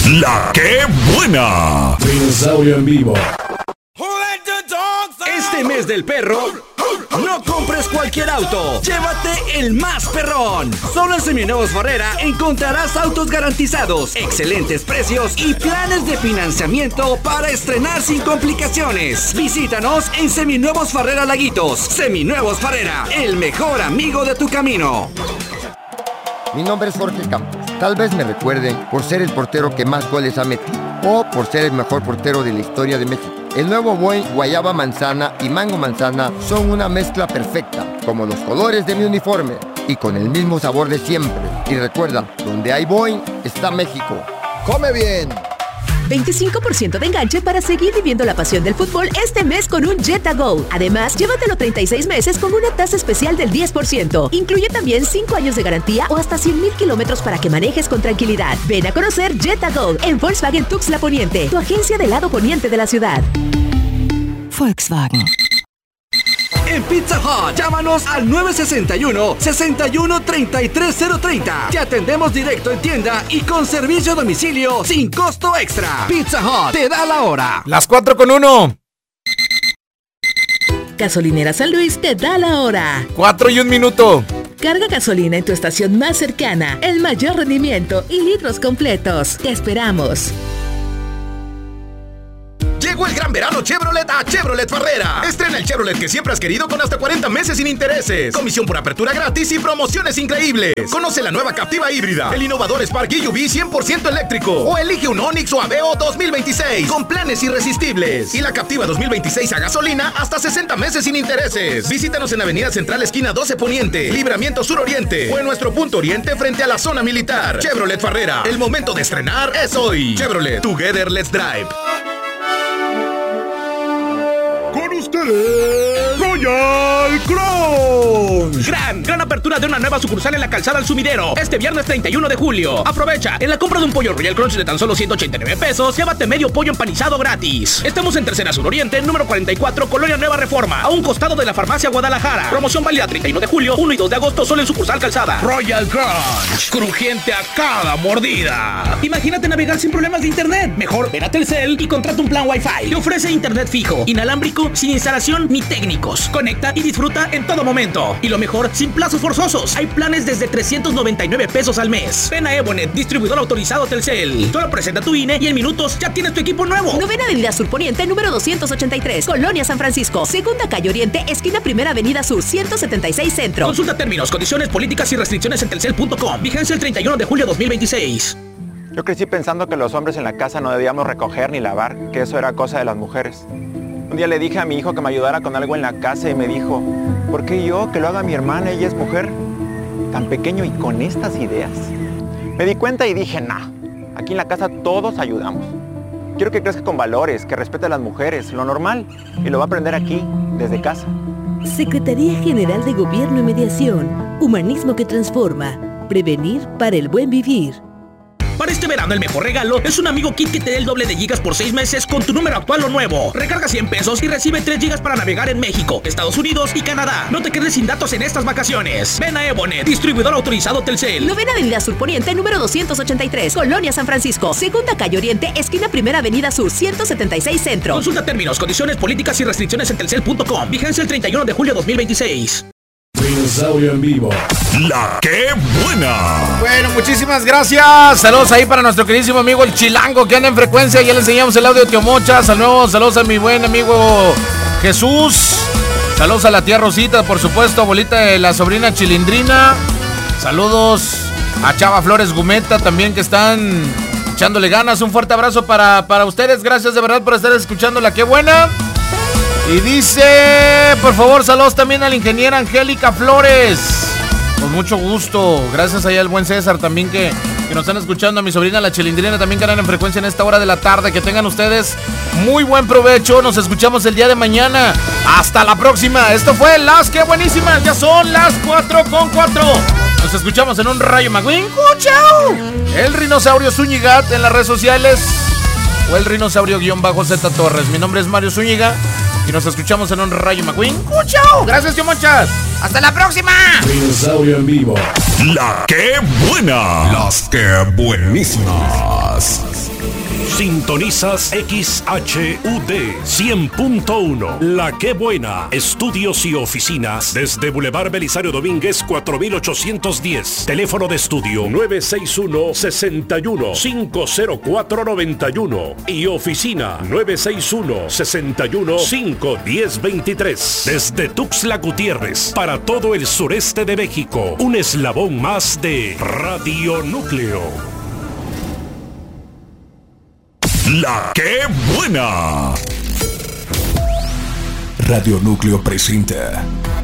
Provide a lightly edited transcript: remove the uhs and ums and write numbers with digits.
La que buena. Dinosaurio en vivo. Este mes del perro, no compres cualquier auto. Llévate el más perrón. Solo en Seminuevos Farrera encontrarás autos garantizados, excelentes precios y planes de financiamiento para estrenar sin complicaciones. Visítanos en Seminuevos Farrera Laguitos. Seminuevos Farrera, el mejor amigo de tu camino. Mi nombre es Jorge Campos. Tal vez me recuerden por ser el portero que más goles ha metido o por ser el mejor portero de la historia de México. El nuevo Boing Guayaba Manzana y Mango Manzana son una mezcla perfecta, como los colores de mi uniforme y con el mismo sabor de siempre. Y recuerda, donde hay Boing está México. ¡Come bien! 25% de enganche para seguir viviendo la pasión del fútbol este mes con un Jetta Go. Además, llévatelo 36 meses con una tasa especial del 10%. Incluye también 5 años de garantía o hasta 100,000 kilómetros para que manejes con tranquilidad. Ven a conocer Jetta Go en Volkswagen Tuxtla Poniente, tu agencia del lado poniente de la ciudad. Volkswagen. En Pizza Hut, llámanos al 961-61-33-030. Te atendemos directo en tienda y con servicio a domicilio sin costo extra. Pizza Hut te da la hora. Las 4:01. Gasolinera San Luis te da la hora. 4:01. Carga gasolina en tu estación más cercana. El mayor rendimiento y litros completos. Te esperamos. Llegó el gran verano Chevrolet a Chevrolet Farrera. Estrena el Chevrolet que siempre has querido con hasta 40 meses sin intereses, comisión por apertura gratis y promociones increíbles. Conoce la nueva Captiva híbrida, el innovador Spark EUV 100% eléctrico o elige un Onix o Aveo 2026 con planes irresistibles. Y la Captiva 2026 a gasolina hasta 60 meses sin intereses. Visítanos en Avenida Central esquina 12 Poniente, Libramiento Sur Oriente o en nuestro punto oriente frente a la zona militar. Chevrolet Farrera, el momento de estrenar es hoy. Chevrolet, Together Let's Drive. Con ustedes, Royal Crunch. Gran apertura de una nueva sucursal en la Calzada El Sumidero. Este viernes 31 de julio. Aprovecha. En la compra de un pollo Royal Crunch de tan solo 189 pesos, llévate medio pollo empanizado gratis. Estamos en Tercera Sur Oriente, número 44, Colonia Nueva Reforma, a un costado de la Farmacia Guadalajara. Promoción válida 31 de julio, 1 y 2 de agosto, solo en sucursal Calzada. Royal Crunch, crujiente a cada mordida. Imagínate navegar sin problemas de internet. Mejor ven a Telcel y contrata un plan Wi-Fi. Te ofrece internet fijo, inalámbrico, sin instalación ni técnicos. Conecta y disfruta en todo momento. Y lo mejor, sin plazos forzosos. Hay planes desde 399 pesos al mes. Ven a Ebonet, distribuidor autorizado Telcel. Solo presenta tu INE y en minutos ya tienes tu equipo nuevo. Novena Avenida Sur Poniente, número 283, Colonia San Francisco. Segunda Calle Oriente, esquina Primera Avenida Sur, 176 Centro. Consulta términos, condiciones, políticas y restricciones en telcel.com. Vigencia el 31 de julio 2026. Yo crecí pensando que los hombres en la casa no debíamos recoger ni lavar, que eso era cosa de las mujeres. Un día le dije a mi hijo que me ayudara con algo en la casa y me dijo, ¿por qué yo? Que lo haga mi hermana, ella es mujer. Tan pequeño y con estas ideas. Me di cuenta y dije, nah, aquí en la casa todos ayudamos. Quiero que crezca con valores, que respete a las mujeres, lo normal, y lo va a aprender aquí, desde casa. Secretaría General de Gobierno y Mediación. Humanismo que transforma. Prevenir para el buen vivir. Para este verano el mejor regalo es un amigo kit que te dé el doble de gigas por 6 meses con tu número actual o nuevo. Recarga 100 pesos y recibe 3 gigas para navegar en México, Estados Unidos y Canadá. No te quedes sin datos en estas vacaciones. Ven a Ebonet, distribuidor autorizado Telcel. Novena Avenida Sur Poniente, número 283, Colonia San Francisco. Segunda Calle Oriente, esquina Primera Avenida Sur, 176 Centro. Consulta términos, condiciones, políticas y restricciones en telcel.com. Vigencia el 31 de julio 2026. Dinosaurio en vivo. La que buena. Bueno, muchísimas gracias. Saludos ahí para nuestro queridísimo amigo el Chilango que anda en frecuencia. Ya le enseñamos el audio de Tío Mocha. Saludos a mi buen amigo Jesús. Saludos a la tía Rosita, por supuesto, abuelita de la sobrina Chilindrina. Saludos a Chava Flores Gumeta también que están echándole ganas. Un fuerte abrazo para ustedes. Gracias de verdad por estar escuchando La que buena. Y dice, por favor, saludos también a la ingeniera Angélica Flores. Con mucho gusto. Gracias allá al buen César también que nos están escuchando. A mi sobrina la Chilindrina también que andan en frecuencia en esta hora de la tarde. Que tengan ustedes muy buen provecho. Nos escuchamos el día de mañana. Hasta la próxima. Esto fue Las que Buenísimas. Ya son las 4:04. Nos escuchamos en un Rayo McQueen. ¡Chao! El Rinosaurio Zúñiga en las redes sociales. O el Rinosaurio-Z Torres. Mi nombre es Mario Zúñiga. Y nos escuchamos en un Rayo McQueen. ¡Chao! Gracias, tío Monchas. ¡Hasta la próxima! Dinosaurio en vivo. La que buena. Las que buenísimas. Sintonizas XHUD 100.1. La Que Buena. Estudios y oficinas desde Boulevard Belisario Domínguez 4810. Teléfono de estudio 961-61-50491 y oficina 961-61-51023. Desde Tuxtla Gutiérrez para todo el sureste de México. Un eslabón más de Radio Núcleo. La Que Buena. Radio Núcleo presenta